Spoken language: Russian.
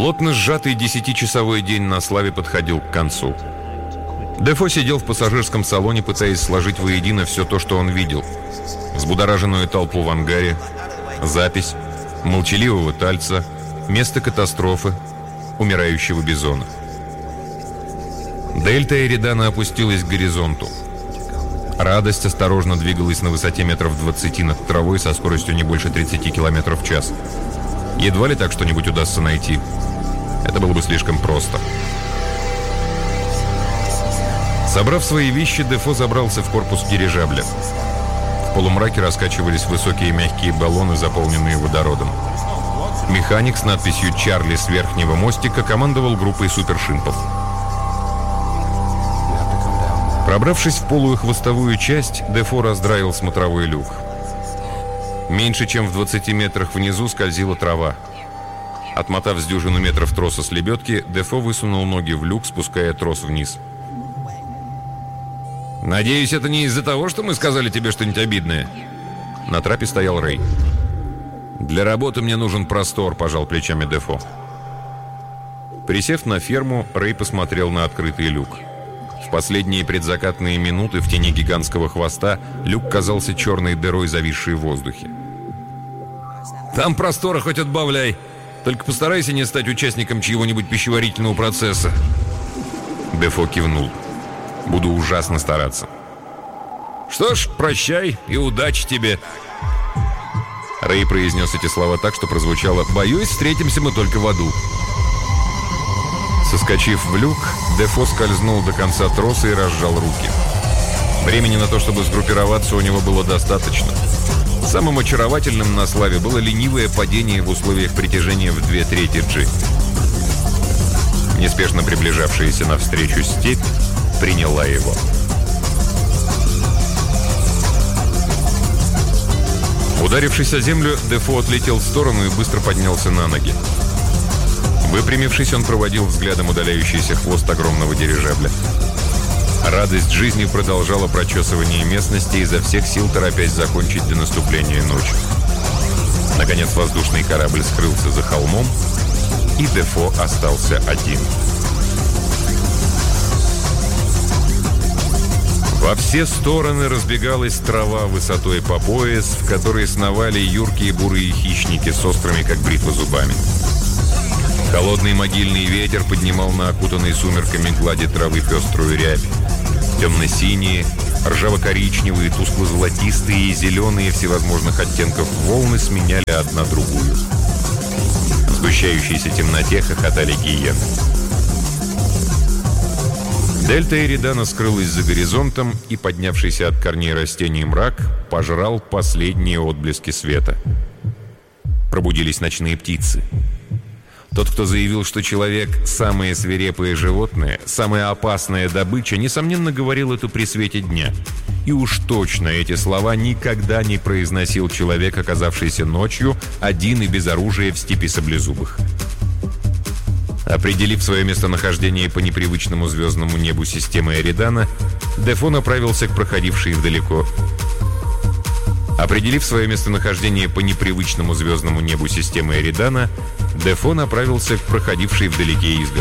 Плотно сжатый 10-часовой день на славе подходил к концу. Дефо сидел в пассажирском салоне, пытаясь сложить воедино все то, что он видел. Взбудораженную толпу в ангаре, запись, молчаливого тальца, место катастрофы, умирающего бизона. Дельта Эридана опустилась к горизонту. Радость осторожно двигалась на высоте метров 20 над травой со скоростью не больше 30 км в час. Едва ли так что-нибудь удастся найти. Это было бы слишком просто. Собрав свои вещи, Дефо забрался в корпус дирижабля. В полумраке раскачивались высокие мягкие баллоны, заполненные водородом. Механик с надписью «Чарли» с верхнего мостика командовал группой супершимпов. Пробравшись в полую хвостовую часть, Дефо раздраил смотровой люк. Меньше чем в 20 метрах внизу скользила трава. Отмотав с дюжину метров троса с лебедки, Дефо высунул ноги в люк, спуская трос вниз. «Надеюсь, это не из-за того, что мы сказали тебе что-нибудь обидное?» На трапе стоял Рэй. «Для работы мне нужен простор», — пожал плечами Дефо. Присев на ферму, Рэй посмотрел на открытый люк. В последние предзакатные минуты в тени гигантского хвоста люк казался черной дырой, зависшей в воздухе. «Там простора хоть отбавляй. Только постарайся не стать участником чьего-нибудь пищеварительного процесса». Дефо кивнул. «Буду ужасно стараться». «Что ж, прощай и удачи тебе». Рэй произнес эти слова так, что прозвучало: «Боюсь, встретимся мы только в аду». Соскочив в люк, Дефо скользнул до конца троса и разжал руки. Времени на то, чтобы сгруппироваться, у него было достаточно. Самым очаровательным на славе было ленивое падение в условиях притяжения в 2/3 G. Неспешно приближавшаяся навстречу степь приняла его. Ударившись о землю, Дефо отлетел в сторону и быстро поднялся на ноги. Выпрямившись, он проводил взглядом удаляющийся хвост огромного дирижабля. Радость жизни продолжала прочесывание местности, изо всех сил торопясь закончить до наступления ночи. Наконец воздушный корабль скрылся за холмом, и Дефо остался один. Во все стороны разбегалась трава высотой по пояс, в которой сновали юркие бурые хищники с острыми, как бритва, зубами. Холодный могильный ветер поднимал на окутанной сумерками глади травы пеструю рябь. Темно-синие, ржаво-коричневые, тускло-золотистые и зеленые всевозможных оттенков волны сменяли одна другую. В сгущающейся темноте хохотали гиены. Дельта Эридана скрылась за горизонтом, и поднявшийся от корней растений мрак пожрал последние отблески света. Пробудились ночные птицы. Тот, кто заявил, что человек – самое свирепое животное, самая опасная добыча, несомненно, говорил это при свете дня. И уж точно эти слова никогда не произносил человек, оказавшийся ночью один и без оружия в степи саблезубых. Определив свое местонахождение по непривычному звездному небу системы Эридана, Дефо направился к проходившей вдалеко. Определив свое местонахождение по непривычному звездному небу системы Эридана, Дефо направился к проходившей вдалеке изгороди.